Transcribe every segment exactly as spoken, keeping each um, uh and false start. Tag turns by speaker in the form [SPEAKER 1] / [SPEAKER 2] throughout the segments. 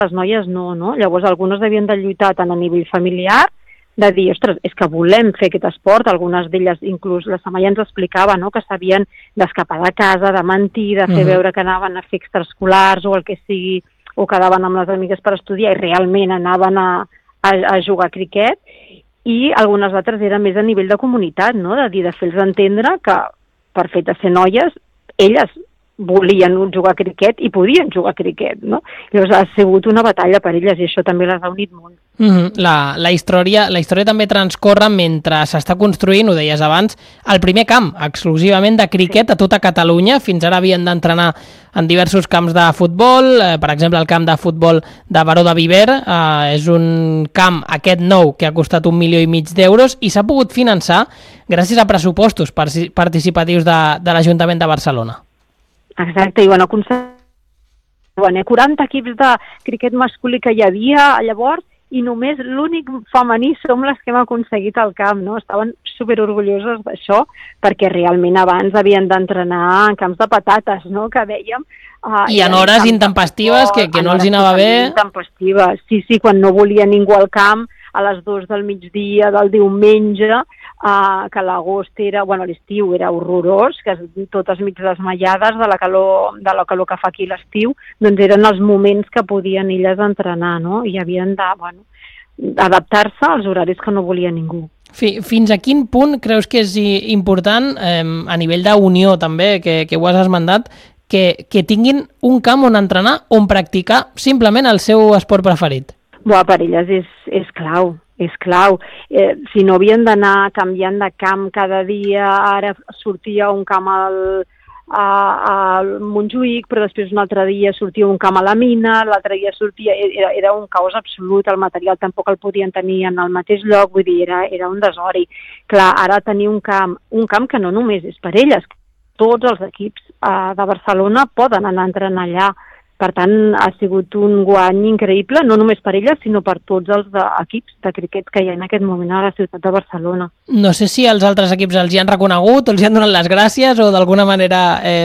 [SPEAKER 1] les noies no, no? Llavors algunes devien de lluitar tant a nivell familiar, de dir, ostres, és que volem fer aquest esport, algunes d'elles, inclús la Samaya ens explicava, no?, que s'havien d'escapar de casa, de mentir, de fer uh-huh. veure que anaven a fer extraescolars o el que sigui, o quedaven amb les amigues per estudiar i realment anaven a, a, a jugar a criquet, i algunes altres eren més a nivell de comunitat, no?, de dir, de fer-los entendre que per fet de ser noies, elles volien jugar a criquet i podien jugar a criquet, no? Llavors ha sigut una batalla per elles i això també les ha unit molt.
[SPEAKER 2] Mm-hmm. La, la, història, la història també transcorre mentre s'està construint, ho deies abans, el primer camp exclusivament de criquet sí. a tota Catalunya. Fins ara havien d'entrenar en diversos camps de futbol, eh, per exemple el camp de futbol de Baró de Viver, eh, és un camp aquest nou que ha costat un milió i mig d'euros i s'ha pogut finançar gràcies a pressupostos participatius de, de l'Ajuntament de Barcelona.
[SPEAKER 1] Exacte, i bueno, bueno, quaranta equips de criquet masculí que hi havia llavors i només l'únic femení som les que hem aconseguit el camp, no? Estaven superorgulloses d'això perquè realment abans havien d'entrenar en camps de patates, no?, que dèiem. Uh,
[SPEAKER 2] I en hores intempestives que, que no els hi anava bé.
[SPEAKER 1] Intempestives, sí, sí, quan no volia ningú al camp, a les dues del migdia del diumenge, uh, que l'agost era, bueno, l'estiu era horrorós, que totes mig desmaiades de la calor, de la calor que fa aquí l'estiu, doncs eren els moments que podien elles entrenar, no? I havien de, bueno, adaptar-se als horaris que no volia ningú.
[SPEAKER 2] Fins a quin punt creus que és important, eh, a nivell d'unió també, que, que ho has esmentat, que, que tinguin un camp on entrenar, on practicar simplement el seu esport preferit?
[SPEAKER 1] Buah, per elles és, és clau, és clau. Eh, si no havien d'anar canviant de camp cada dia, ara sortia un camp al, a, a Montjuïc, però després un altre dia sortia un camp a la mina, l'altre dia sortia... Era, era un caos absolut, el material tampoc el podien tenir en el mateix lloc, vull dir, era, era un desori. Clar, ara tenir un camp, un camp que no només és per elles, tots els equips eh, de Barcelona poden anar a entrenar allà. Per tant, ha sigut un guany increïble, no només per elles, sinó per tots els de, equips de criquet que hi ha en aquest moment a la ciutat de Barcelona.
[SPEAKER 2] No sé si els altres equips els hi han reconegut o els hi han donat les gràcies o d'alguna manera eh,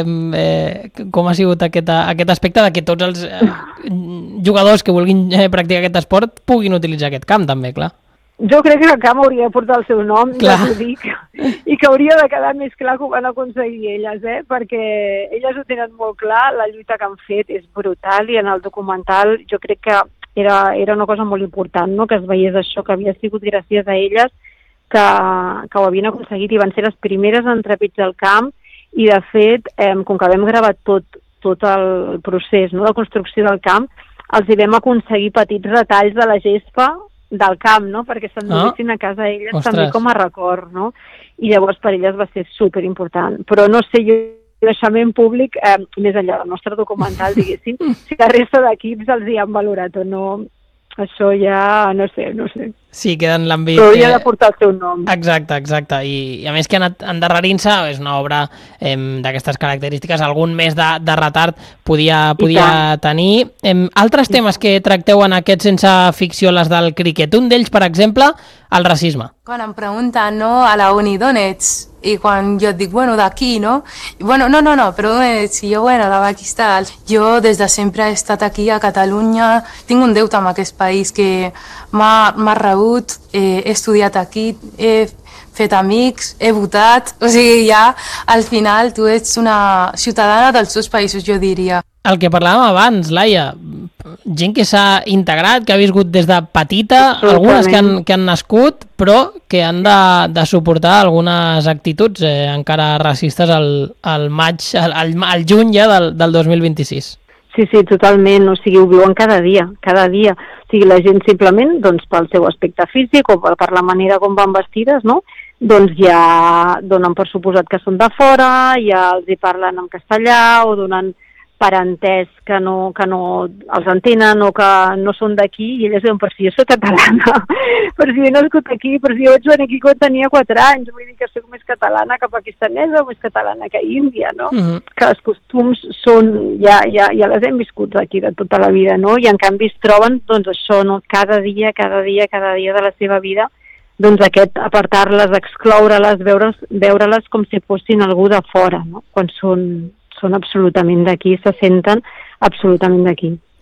[SPEAKER 2] eh, com ha sigut aquest, aquest aspecte de que tots els eh, jugadors que vulguin eh, practicar aquest esport puguin utilitzar aquest camp també, clar.
[SPEAKER 1] Jo crec que el camp hauria de portar el seu nom, ja t'ho dic, i que hauria de quedar més clar que ho van aconseguir elles, eh? Perquè elles ho tenen molt clar, la lluita que han fet és brutal i en el documental jo crec que era, era una cosa molt important, no?, que es veiés això, que havia sigut gràcies a elles que, que ho havien aconseguit i van ser les primeres en trepitjar el camp i de fet, eh, com que vam gravar tot, tot el procés, no?, de construcció del camp, els hi vam aconseguir petits retalls de la gespa del camp, no?, perquè s'enduguessin ah, a casa elles ostres. També com a record, no? I llavors per elles va ser superimportant. Però no sé, jo deixament públic, eh, més enllà del nostre documental, diguéssim, si la resta d'equips els hi han valorat o no, això ja no sé, no sé.
[SPEAKER 2] Sí, queda en l'àmbit...
[SPEAKER 1] Però hauria de portar el seu nom.
[SPEAKER 2] Exacte, exacte. I, i a més que ha anat endarrerint-se, és una obra eh, d'aquestes característiques, algun mes de, de retard podia, podia tenir. Eh, altres temes que tracteu en aquest Sense ficció, les del criquet. Un d'ells, per exemple, el racisme.
[SPEAKER 3] Quan em pregunten, no, a la uni d'on ets? I quan jo et dic, bueno, d'aquí, no? I, bueno, no, no, no, però d'on ets? I jo, bueno, de Pakistan. Jo des de sempre he estat aquí a Catalunya, tinc un deute amb aquest país que m'ha rebut, eh, he estudiat aquí, he fet amics, he votat, o sigui, ja al final tu ets una ciutadana dels dos països, jo diria.
[SPEAKER 2] El que parlàvem abans, Laia, gent que s'ha integrat, que ha viscut des de petita, algunes que han, que han nascut, però que han de, de suportar algunes actituds eh, encara racistes al, al maig, al, al, al juny ja del, del dos mil vint-i-sis.
[SPEAKER 1] Sí, sí, totalment, o sigui, ho viuen cada dia, cada dia. O sigui, la gent simplement, doncs, pel seu aspecte físic o per la manera com van vestides, no?, doncs ja donen per suposat que són de fora, ja els hi parlen en castellà o donen per entès que no, que no els entenen o que no són d'aquí i elles diuen, per si jo soc catalana, per si jo he nascut aquí, per si jo vaig venir aquí quan tenia quatre anys, vull dir que soc més catalana que pakistanesa o més catalana que índia, no? Uh-huh. Que els costums són, ja, ja, ja les hem viscut aquí de tota la vida, no? I en canvi es troben, doncs això, no? Cada dia, cada dia, cada dia de la seva vida, doncs aquest apartar-les, excloure-les, veure-les, veure-les com si fossin algú de fora, no? Quan són... són absolutament d'aquí, se senten absolutament d'aquí.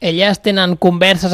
[SPEAKER 2] elles tenen converses